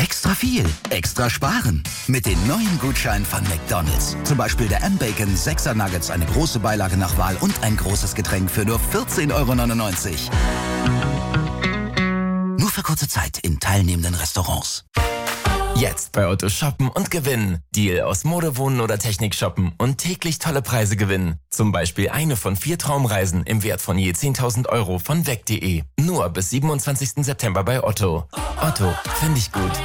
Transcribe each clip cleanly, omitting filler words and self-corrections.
Extra viel, extra sparen. Mit den neuen Gutscheinen von McDonald's. Zum Beispiel der M-Bacon 6er Nuggets, eine große Beilage nach Wahl und ein großes Getränk für nur 14,99 €. Nur für kurze Zeit in teilnehmenden Restaurants. Jetzt bei Otto shoppen und gewinnen. Deal aus Mode, Wohnen oder Technik shoppen und täglich tolle Preise gewinnen. Zum Beispiel eine von 4 Traumreisen im Wert von je 10.000 € von weg.de. Nur bis 27. September bei Otto. Otto, finde ich gut.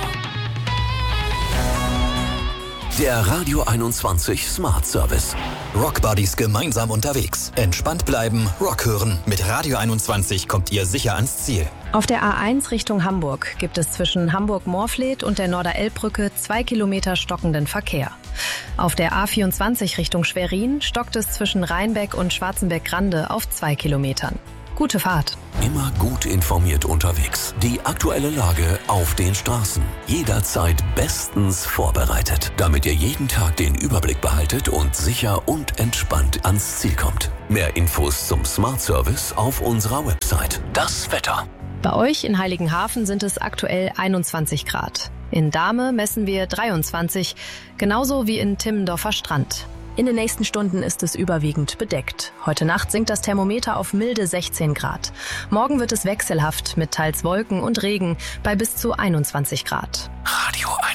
Der Radio 21 Smart Service. Rock Buddies gemeinsam unterwegs. Entspannt bleiben, Rock hören. Mit Radio 21 kommt ihr sicher ans Ziel. Auf der A1 Richtung Hamburg gibt es zwischen Hamburg-Moorfleet und der Norderelbbrücke 2 Kilometer stockenden Verkehr. Auf der A24 Richtung Schwerin stockt es zwischen Rheinbeck und Schwarzenberg-Grande auf 2 Kilometern. Gute Fahrt. Immer gut informiert unterwegs. Die aktuelle Lage auf den Straßen. Jederzeit bestens vorbereitet, damit ihr jeden Tag den Überblick behaltet und sicher und entspannt ans Ziel kommt. Mehr Infos zum Smart Service auf unserer Website. Das Wetter. Bei euch in Heiligenhafen sind es aktuell 21 Grad. In Dahme messen wir 23, genauso wie in Timmendorfer Strand. In den nächsten Stunden ist es überwiegend bedeckt. Heute Nacht sinkt das Thermometer auf milde 16 Grad. Morgen wird es wechselhaft mit teils Wolken und Regen bei bis zu 21 Grad. Radio